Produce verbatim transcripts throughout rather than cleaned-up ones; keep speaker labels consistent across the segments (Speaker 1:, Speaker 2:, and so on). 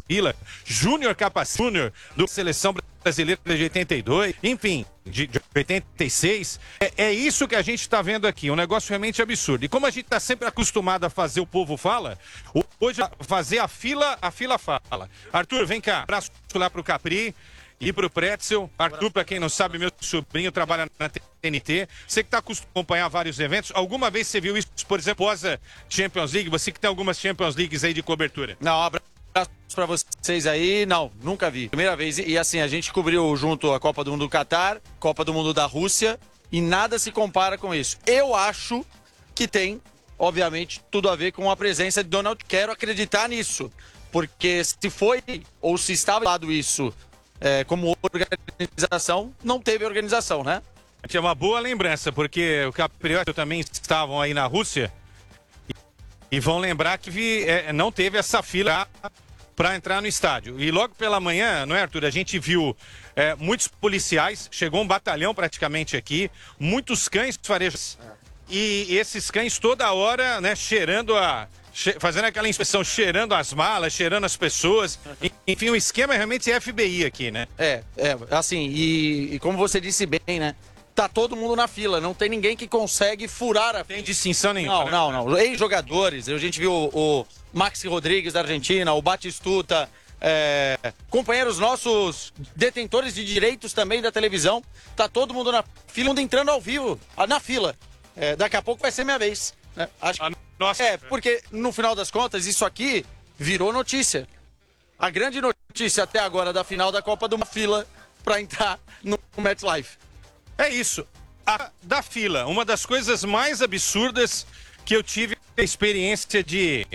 Speaker 1: Vila, Júnior Capacete, Júnior do Seleção Brasileira de oitenta e dois, enfim, de, de oitenta e seis. É, é isso que a gente está vendo aqui, um negócio realmente absurdo. E como a gente está sempre acostumado a fazer o povo fala, hoje fazer a fila, a fila fala. Arthur, vem cá, abraço lá pro Capri e pro Pretzel. Arthur, para quem não sabe, meu sobrinho trabalha na T N T. Você que está acostumado a acompanhar vários eventos, alguma vez você viu isso, por exemplo, após a Champions League? Você que tem algumas Champions Leagues aí de cobertura.
Speaker 2: Não, abraço pra vocês aí. Não, nunca vi. Primeira vez. E assim, a gente cobriu junto a Copa do Mundo do Catar, Copa do Mundo da Rússia, e nada se compara com isso. Eu acho que tem, obviamente, tudo a ver com a presença de Donald. Quero acreditar nisso. Porque se foi, ou se estava dado isso é, como organização, não teve organização, né?
Speaker 1: É uma boa lembrança, porque o Caprioti também estavam aí na Rússia e vão lembrar que vi, é, não teve essa fila para entrar no estádio. E logo pela manhã, não é, Arthur? A gente viu é, muitos policiais, chegou um batalhão praticamente aqui, muitos cães farejos. E esses cães toda hora, né, cheirando a... Che fazendo aquela inspeção, cheirando as malas, cheirando as pessoas. Enfim, o esquema é realmente F B I aqui, né?
Speaker 2: É, é, assim, e, e como você disse bem, né? Tá todo mundo na fila, não tem ninguém que consegue furar a fila.
Speaker 1: Tem distinção nenhuma.
Speaker 2: Não, não, não. Ex-jogadores, a gente viu o, o Maxi Rodrigues da Argentina, o Batistuta, é, companheiros nossos, detentores de direitos também da televisão. Tá todo mundo na fila, mundo entrando ao vivo, na fila. É, daqui a pouco vai ser minha vez. Né? Acho que...
Speaker 1: Nossa.
Speaker 2: É, porque no final das contas, isso aqui virou notícia. A grande notícia até agora da final da Copa de uma fila para entrar no MetLife.
Speaker 1: É isso, a, da fila, uma das coisas mais absurdas que eu tive a experiência de,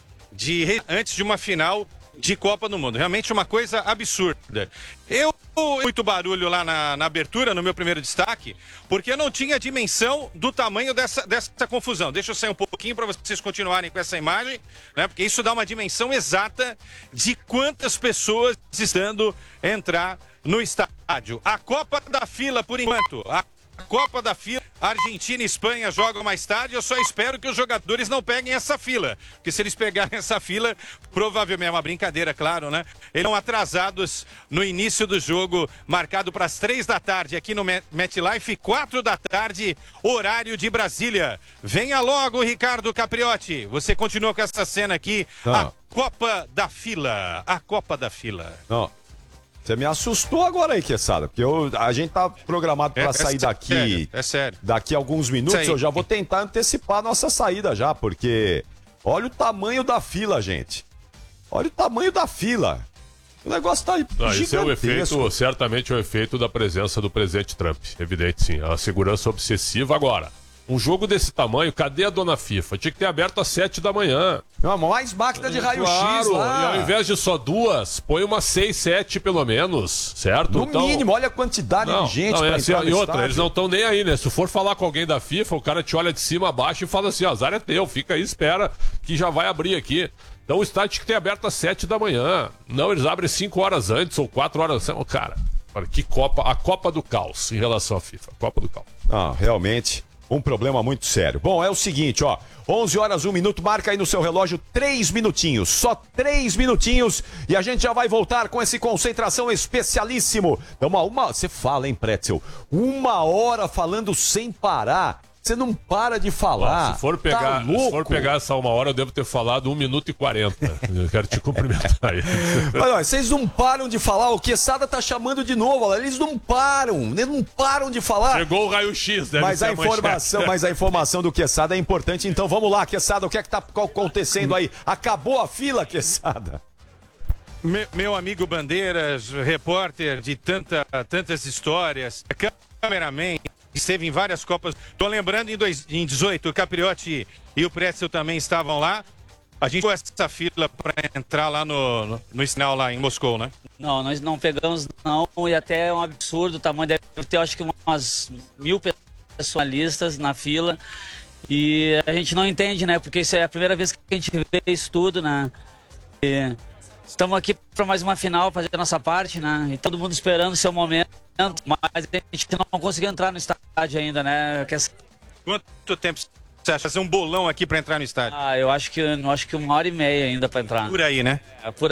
Speaker 1: de antes de uma final de Copa do Mundo. Realmente uma coisa absurda. Eu muito barulho lá na, na abertura, no meu primeiro destaque, porque eu não tinha dimensão do tamanho dessa, dessa confusão. Deixa eu sair um pouquinho para vocês continuarem com essa imagem, né? Porque isso dá uma dimensão exata de quantas pessoas estando entrar no estádio. A Copa da Fila, por enquanto. A Copa da Fila, Argentina e Espanha jogam mais tarde. Eu só espero que os jogadores não peguem essa fila. Porque se eles pegarem essa fila, provavelmente é uma brincadeira, claro, né? Eles estão atrasados no início do jogo, marcado para as três da tarde aqui no MetLife, quatro da tarde, horário de Brasília. Venha logo, Ricardo Capriotti. Você continua com essa cena aqui. Não. A Copa da Fila. A Copa da Fila.
Speaker 3: Não. Você me assustou agora aí, Queçada, porque eu, a gente tá programado para é, sair é daqui
Speaker 1: sério, é sério.
Speaker 3: daqui a alguns minutos. Eu já vou tentar antecipar a nossa saída já, porque olha o tamanho da fila, gente. Olha o tamanho da fila. O negócio tá
Speaker 4: ah, Isso é o efeito, certamente é o efeito da presença do presidente Trump. Evidente, sim. A segurança obsessiva. Agora, um jogo desse tamanho, cadê a dona FIFA? Tinha que ter aberto às sete da manhã.
Speaker 3: Não, mais máquina de raio-x
Speaker 4: claro,
Speaker 3: lá.
Speaker 4: E ao invés de só duas, põe umas seis, sete pelo menos, certo?
Speaker 3: No
Speaker 4: então...
Speaker 3: mínimo, olha a quantidade
Speaker 4: não,
Speaker 3: de gente
Speaker 4: não,
Speaker 3: pra
Speaker 4: é
Speaker 3: entrar
Speaker 4: assim,
Speaker 3: no
Speaker 4: E outra,
Speaker 3: estádio.
Speaker 4: Eles não estão nem aí, né? Se for falar com alguém da FIFA, o cara te olha de cima a baixo e fala assim, azar é teu, fica aí, espera, que já vai abrir aqui. Então o estádio tinha que ter aberto às sete da manhã. Não, eles abrem cinco horas antes ou quatro horas antes. Cara, olha, que Copa, a Copa do Caos em relação à FIFA, a Copa do Caos.
Speaker 3: Ah, realmente... Um problema muito sério. Bom, é o seguinte, ó. onze horas, um minuto, marca aí no seu relógio três minutinhos. Só três minutinhos e a gente já vai voltar com esse Concentração Especialíssimo. Então, uma, uma, você fala, hein, Pretzel? Uma hora falando sem parar. Você não para de falar.
Speaker 4: Bom, se, for pegar,
Speaker 3: tá louco?
Speaker 4: se for pegar essa uma hora, eu devo ter falado um minuto e quarenta. Eu quero te cumprimentar aí.
Speaker 3: Mas, ó, vocês não param de falar. O Queçada tá chamando de novo. Olha, eles não param. Eles não param de falar.
Speaker 4: Chegou o raio-x, deve
Speaker 3: mas
Speaker 4: ser
Speaker 3: a informação, Mas a informação do Queçada é importante. Então vamos lá, Queçada. O que é que tá acontecendo aí? Acabou a fila, Queçada?
Speaker 1: Meu, meu amigo Bandeiras, repórter de tanta, tantas histórias, cameraman, esteve em várias Copas. Tô lembrando em, dois, em dezoito, o Capriotti e o Pretzel também estavam lá. A gente pegou essa fila para entrar lá no, no, no sinal lá em Moscou, né?
Speaker 5: Não, nós não pegamos não, e até é um absurdo o tamanho. Deve ter, acho que umas mil pessoalistas na fila. E a gente não entende, né? Porque isso é a primeira vez que a gente vê isso tudo, né? E estamos aqui para mais uma final, fazer a nossa parte, né? E todo mundo esperando o seu momento, mas a gente não conseguiu entrar no estádio ainda, né?
Speaker 1: Quanto tempo você acha? Fazer um bolão aqui para entrar no estádio?
Speaker 5: Ah, eu acho que, eu acho que uma hora e meia ainda para entrar.
Speaker 1: Por aí, né?
Speaker 5: É, por